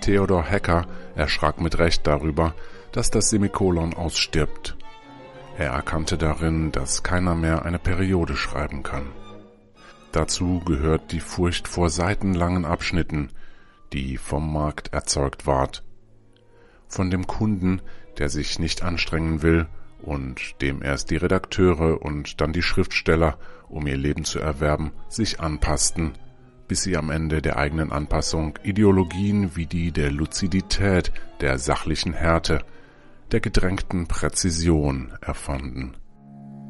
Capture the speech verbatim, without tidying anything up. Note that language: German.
Theodor Hecker erschrak mit Recht darüber, dass das Semikolon ausstirbt. Er erkannte darin, dass keiner mehr eine Periode schreiben kann. Dazu gehört die Furcht vor seitenlangen Abschnitten, die vom Markt erzeugt ward. Von dem Kunden, der sich nicht anstrengen will und dem erst die Redakteure und dann die Schriftsteller, um ihr Leben zu erwerben, sich anpassten, bis sie am Ende der eigenen Anpassung Ideologien wie die der Luzidität, der sachlichen Härte, der gedrängten Präzision erfanden.